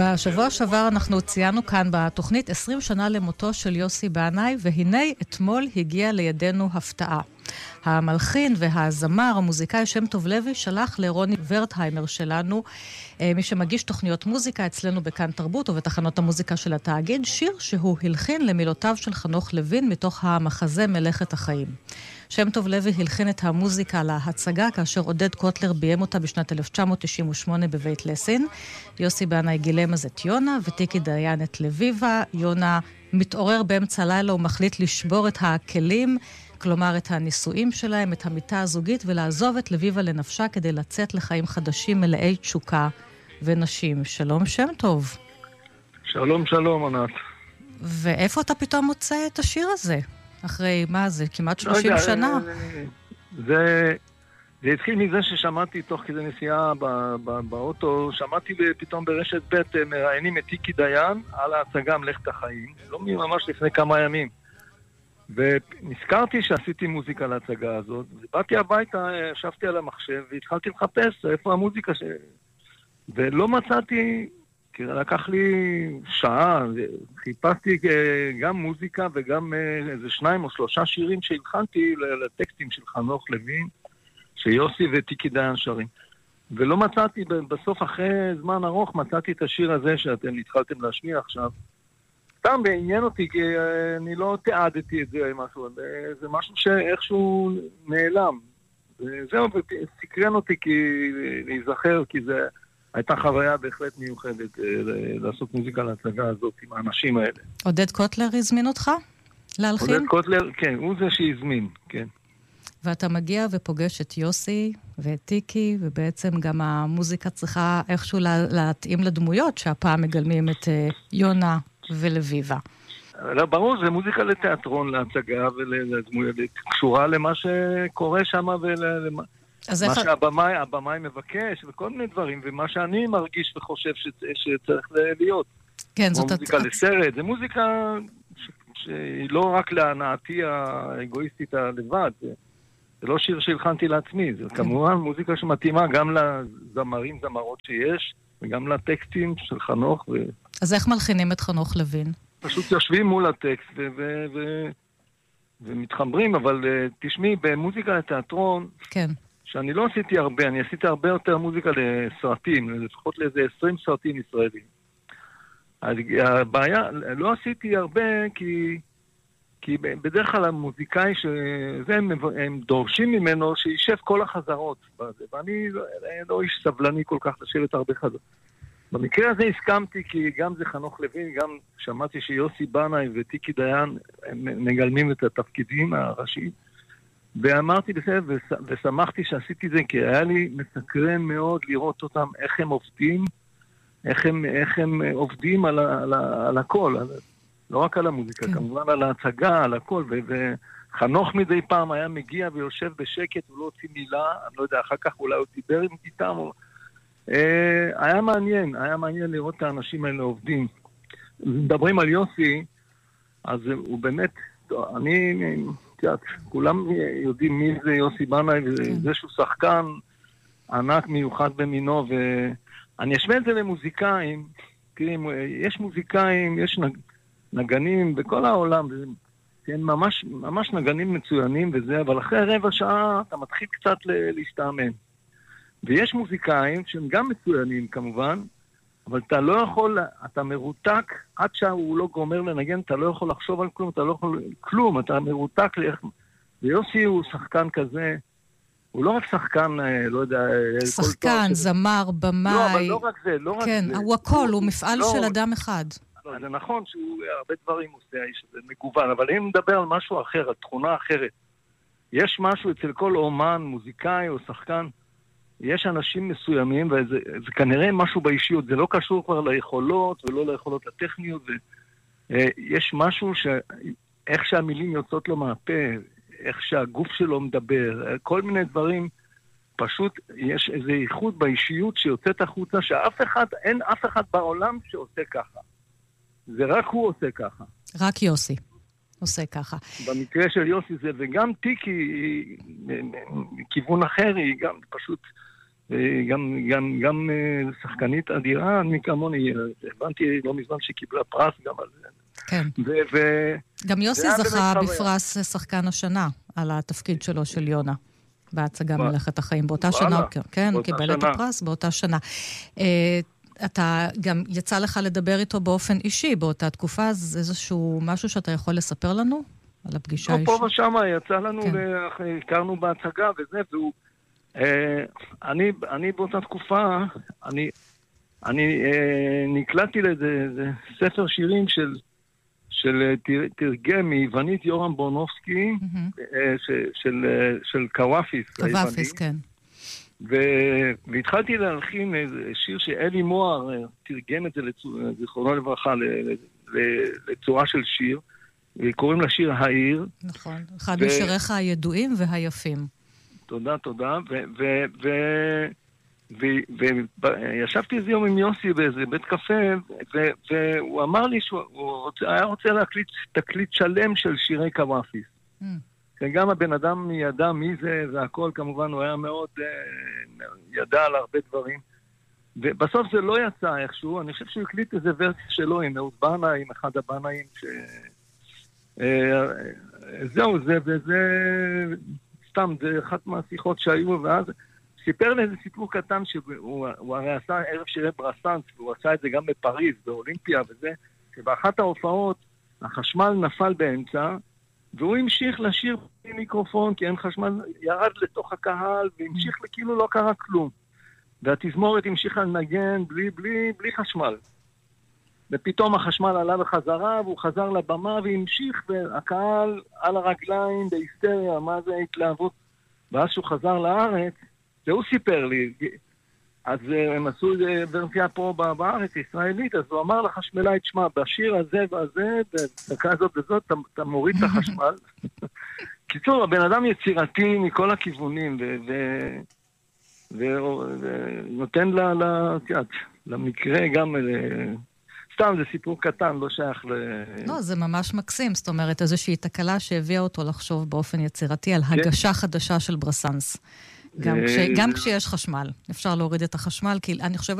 בשבוע שעבר אנחנו ציינו כאן בתוכנית 20 שנה למותו של יוסי בנאי, והנה אתמול הגיע לידינו הפתעה. המלחין והזמר, המוזיקאי שם טוב לוי, שלח לרוני ורטהיימר שלנו, מי שמגיש תוכניות מוזיקה אצלנו בכאן תרבות ובתחנות המוזיקה של התאגיד, שיר שהוא הלחין למילותיו של חנוך לוין מתוך המחזה מלאכת החיים. שם טוב לוי הלחין את המוזיקה להצגה כאשר עודד קוטלר ביים אותה בשנת 1998 בבית לסין. יוסי בנאי גילם אז את יונה וטיקי דיין את לביבה. יונה מתעורר באמצע לילה ומחליט לשבור את הכלים, כלומר את הנישואים שלהם, את המיטה הזוגית, ולעזוב את לביבה לנפשה כדי לצאת לחיים חדשים מלאי תשוקה ונשים. שלום שם טוב. שלום שלום ענת. ואיפה אתה פתאום מוצא את השיר הזה? אחרי, מה זה, כמעט 30 שנה? זה התחיל מזה ששמעתי תוך כדי נסיעה באוטו, שמעתי פתאום ברשת ב' מראיינים את טיקי דיין על ההצגה מלאכת החיים, לא ממש לפני כמה ימים. ונזכרתי שעשיתי מוזיקה להצגה הזאת, ובאתי הביתה, ישבתי על המחשב והתחלתי לחפש איפה המוזיקה ולא מצאתי, כי לקח לי שעה, חיפשתי גם מוזיקה וגם איזה 2 או 3 שירים שהלחנתי לטקסטים של חנוך לוין, שיוסי וטיקי דיין שרים. ולא מצאתי, בסוף אחרי זמן ארוך מצאתי את השיר הזה שאתם התחלתם להשמיע עכשיו. סתם בעניין אותי, כי אני לא תיעדתי את זה משהו, זה משהו שאיכשהו נעלם. וזהו, סקרן אותי להיזכר, כי זה הייתה חוויה בהחלט מיוחדת לעשות מוזיקה להצגה הזאת עם האנשים האלה. עודד קוטלר הזמין אותך להלחין? עודד קוטלר, כן, הוא זה שהזמין, כן. ואתה מגיע ופוגש את יוסי ואת טיקי, ובעצם גם המוזיקה צריכה איכשהו להתאים לדמויות, שהפעם מגלמים את יונה ולביבה. לא, ברור, זה מוזיקה לתיאטרון, להצגה ולדמויות, קשורה למה שקורה שם ולמה שהבמאי מבקש וכל מיני דברים, ומה שאני מרגיש וחושב שצריך להיות. כן, זאת מוזיקה לסרט, זה מוזיקה שהיא לא רק להנאתי האגואיסטית הלבד, זה לא שיר שהלחנתי לעצמי, זה כמובן מוזיקה שמתאימה גם לזמרים, זמרות שיש, וגם לטקסטים של חנוך. אז איך מלחינים את חנוך לוין? פשוט יושבים מול הטקסט ומתחברים, אבל תשמעי, במוזיקה לתיאטרון, כן. שאני לא עשיתי הרבה, אני עשיתי הרבה יותר מוזיקה לסרטים, לפחות לאיזה 20 סרטים ישראלים. הבעיה, לא עשיתי הרבה כי בדרך כלל המוזיקאי הם דורשים ממנו שישב כל החזרות, ואני לא איש סבלני כל כך לשבת הרבה חזרות. במקרה הזה הסכמתי, כי גם זה חנוך לוין, גם שמעתי שיוסי בנאי וטיקי דיין מגלמים את התפקידים הראשיים, ואמרתי בסדר, ושמחתי שעשיתי זה, כי היה לי מסקרן מאוד לראות אותם, איך הם עובדים, איך הם עובדים על הכל, לא רק על המוזיקה, כן. כמובן על ההצגה, על הכל, וחנוך מדי פעם היה מגיע ויושב בשקט, הוא לא הוציא מילה, אני לא יודע, אחר כך אולי הוא דיבר איתם, היה מעניין לראות את האנשים האלה עובדים. מדברים על יוסי, אז הוא באמת, כולם יודעים מי זה יוסי בנאי, וזה שהוא שחקן ענק מיוחד במינו, ואני אשווה את זה למוזיקאים, כי יש מוזיקאים, יש נגנים בכל העולם, כן, ממש נגנים מצוינים וזה, אבל אחרי רבע שעה אתה מתחיל קצת להסתאמן. ויש מוזיקאים שהם גם מצוינים כמובן, אבל אתה לא יכול, אתה מרותק, עד שהוא לא גומר לנגן, אתה לא יכול לחשוב על כלום, אתה לא יכול כלום, אתה מרותק ויוסי הוא שחקן כזה, הוא לא רק שחקן, לא יודע... שחקן, זמר, במאי... לא, אבל לא רק זה, לא רק כן, זה. הוא הכל, הוא מפעל של אדם אחד. זה נכון שהוא הרבה דברים עושה, האיש הזה מגוון, אבל אם נדבר על משהו אחר, על תכונה אחרת, יש משהו אצל כל אומן, מוזיקאי או שחקן, יש אנשים מסוימים, וזה כנראה משהו באישיות, זה לא קשור כבר ליכולות ולא ליכולות הטכניות, יש משהו איך שהמילים יוצאות לו מהפה, איך שהגוף שלו מדבר, כל מיני דברים, פשוט יש איזו איכות באישיות שיוצאת החוצה, אין אף אחד בעולם שעושה ככה. זה רק הוא עושה ככה. רק יוסי עושה ככה. במקרה של יוסי זה, וגם טיקי, מכיוון אחר, היא גם פשוט, גם שחקנית אדירה, מי כמוני, הבנתי לא מזמן שקיבלה פרס גם על זה. כן. גם יוסי זכה בפרס שחקן השנה, על התפקיד שלו של יונה, בהצגה מלאכת החיים. באותה שנה, כן, הוא קיבל את הפרס באותה שנה. אתה גם יצא לך לדבר איתו באופן אישי באותה תקופה, אז איזשהו משהו שאתה יכול לספר לנו על הפגישה האישית? פה ושם יצא לנו, הכרנו בהצגה וזה, והוא... אני באותה תקופה, אני נקלטתי לאיזה ספר שירים של תרגם מיוונית יורם בורנובסקי, של קוואפיס. קוואפיס, כן. והתחלתי להלחין איזה שיר שאלי מוהר תרגם את זה, זיכרונו לברכה, לצורה של שיר, קוראים לשיר העיר. נכון, אחד משיריך הידועים והיפים. תודה. וישבתי איזה יום עם יוסי באיזה בית קפה, והוא אמר לי שהוא היה רוצה להקליט תקליט שלם של שירי קוואפיס. גם הבן אדם ידע מי זה, והכל כמובן הוא היה מאוד ידע על הרבה דברים. ובסוף זה לא יצא איכשהו, אני חושב שהוא הקליט איזה ורסיה שלו עם אהוד בנאי, עם אחד הבנאים, זהו זה, וזה סתם, זה אחת מהשיחות שהיו, ואז סיפר לי איזה סיפור קטן שהוא הרי עשה ערב שירי ברסנס, והוא עשה את זה גם בפריז, באולימפיה וזה, שבאחת ההופעות החשמל נפל באמצע, והוא המשיך לשיר עם מיקרופון, כי אין חשמל, ירד לתוך הקהל, והמשיך כאילו לא קרה כלום. והתזמורת המשיכה לנגן בלי חשמל. ופתאום החשמל עלה בחזרה, והוא חזר לבמה והמשיך, והקהל על הרגליים, בהיסטריה, מה זה התלהבות. ואז שהוא חזר לארץ, והוא סיפר לי, אז הם עשו ורסיה פה בארץ, ישראלית, אז הוא אמר לחשמלאי, תשמע, בשיר הזה והזה, בדקה הזאת וזאת, אתה מוריד את החשמל. קיצור, הבן אדם יצירתי מכל הכיוונים, ונותן למקרה גם... סתם, זה סיפור קטן, לא שייך לא, זה ממש מקסים, זאת אומרת, איזושהי תקלה שהביאה אותו לחשוב באופן יצירתי על הגשה חדשה של ברסנס. גם כשיש חשמל. אפשר להוריד את החשמל, כי אני חושבת